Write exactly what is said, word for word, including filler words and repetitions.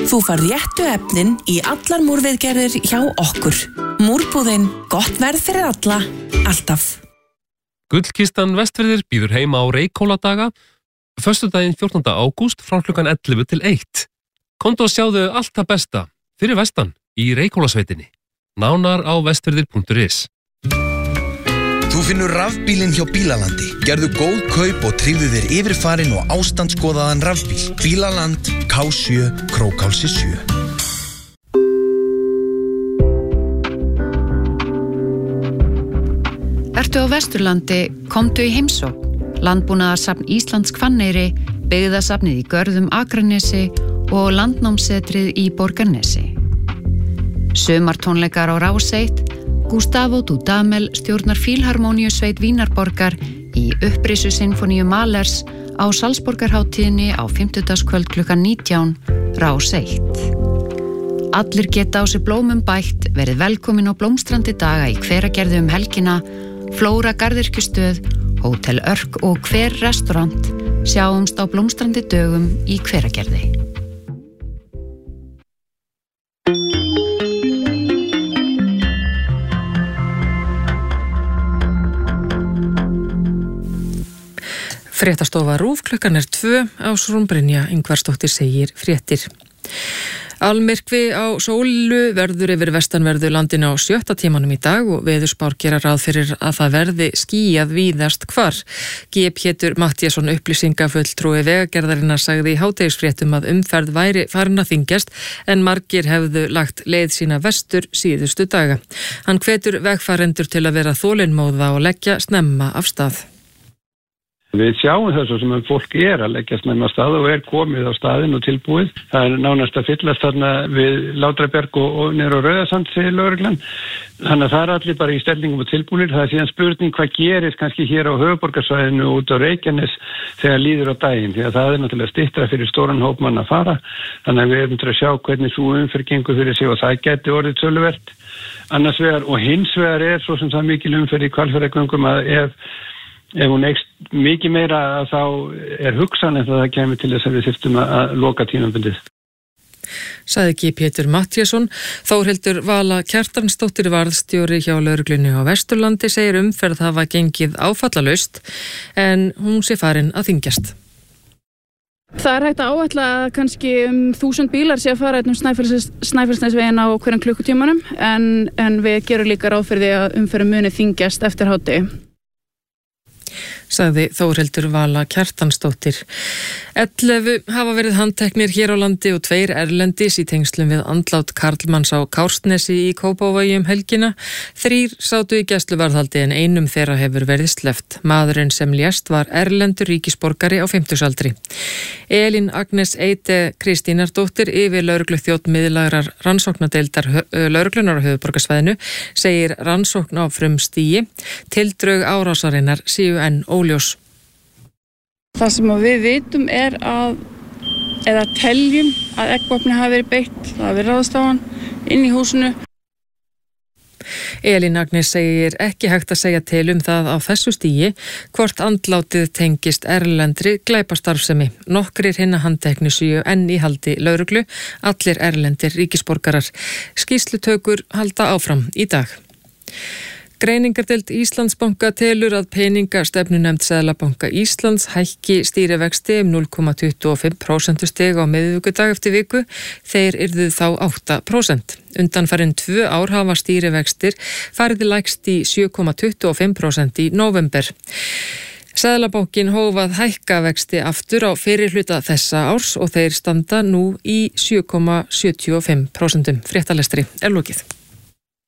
Þú fær réttu efnin í allar múrviðgerðir hjá okkur. Múrbúðin, gott verð fyrir alla, alltaf. Gullkistan Vestfirðir býður heima á Reykhóladaga, föstudaginn fjórtánda ágúst frá klukkan ellefu til eitt. Komdu og sjáðu allt það besta fyrir vestan í Reykhólasveitinni. Nánar á vestfirðir punktur is. Þú finnur rafbílinn hjá Bílalandi. Gerðu góð kaup og tryggðu þér yfirfarin og ástandskoðaðan rafbíl. Bílaland, K sjö, Krókálsi sjö. Ertu á Vesturlandi, komdu í heimsókn. Landbúnaðarsafn Íslands Hvanneyri, byggðasafnið í Görðum Akranesi og landnámssetrið í Borgarnesi. Sumartónleikar á Rás eitt. Gustavo Dudamel stjórnar Fílharmóníusveit Vínarborgar í upprisu sinfoníu Mahlers á Salzborgarhátíðinni á fimmtudagskvöld klukkan nítján, Rás eitt. Allir geta á sig blómum bætt, verið velkomin á blómstrandi daga í Hveragerði um helgina, Flóra garðyrkjustöð, Hótel Örk og Hver restaurant. Sjáumst á blómstrandi dögum í Hveragerði. Fréttastofa RÚV, klukkan er tvö, Ásrún Brynja Ingvarsdóttir segir fréttir. Almyrkvi á sólu verður yfir vestanverðu landinu á sjötta tímanum í dag og veðurspár gera ráð fyrir að það verði skýjað víðast hvar. G. Pétur Matthíasson upplýsingafulltrúi Vegagerðarinnar sagði í hádegisfréttum að umferð væri farin að þyngjast en margir hefðu lagt leið sína vestur síðustu daga. Hann hvetur vegfarendur til að vera þolinmóða og leggja snemma af stað. Við sjáum þessu sem fólk er að leggja snemma af stað og er komið á staðinn og tilbúið. Það er nánast að fyllast þarna við Látrabjarg og, og niður á Rauðasand, segir lögreglan. Þannig að það er allir bara í stellingum og tilbúinir. Það er síðan spurning hvað gerist kannski hér á höfuðborgarsvæðinu út á Reykjanes þegar líður á daginn. Því að það er náttúrulega styttra fyrir stóran hóp mann að fara. Þannig að við erum til að sjá hvernig sú umferð gengur fyrir sig og það gæti orðið töluvert. Annars vegar og hins vegar er svo sem það mikil umferð í Hvalfjarðargöngum að ef Ef hún eykst mikið meira þá er hugsan en það kemur til þess að við þyrftum að loka tímabundið. Sagði G. Pétur Matthíasson. Þórhildur Vala Kjartansdóttir varðstjóri hjá lögreglunni á Vesturlandi segir umferð hafa gengið áfallalaust en hún sé farin að þyngjast. Það er hægt að áætla að kannski um þúsund bílar sé að fara um Snæfellsnesveginn á hverjum klukkutímanum en, en við gerum líka ráð fyrir því að umferð muni þyngjast eftir hádegi. Sagði Þórhildur Vala Kjartansdóttir. ellefu hafa verið handteknir hér á landi og tveir erlendis í tengslum við andlát karlmanns á Kársnesi í Kópavogi um helgina. Þrír sátu í gæsluvarðhaldi en einum þeirra hefur verið sleppt. Maðurinn sem lést var erlendur ríkisborgari á fimmtugsaldri. Elín Agnes Eide Kristínardóttir yfir lögregluþjónn miðlægrar rannsóknadeildar lögreglunar á höfuðborgarsvæðinu segir rannsókn á frumstigi. Tildrög árásarinnar séu enn óljós. Það sem við vitum er að eða teljum að eggvopni hafi verið beitt, það hafi verið ráðist á hann inn í húsinu. Elín Agnes segir ekki hægt að segja til um það á þessu stigi hvort andlátið tengist erlendri glæpastarfsemi. Nokkrir hinna handteknu séu enn í haldi lögreglu, allir erlendir ríkisborgarar. Skýrslutökur halda áfram í dag. Greiningardeild Íslandsbanka telur að peningastefnunefnd Seðlabanka Íslands hækki stýrivexti um núll komma tuttugu og fimm prósentustig á miðvikudag eftir viku, þeir yrðu þá átta prósent. Undanfarin tvö ár hafa stýrivextir farið lægst í sjö komma tuttugu og fimm prósent í nóvember. Seðlabankinn hóf að hækka vexti aftur á fyrri hluta þessa árs og þeir standa nú í sjö komma sjötíu og fimm prósentum. Fréttalestri er lokið.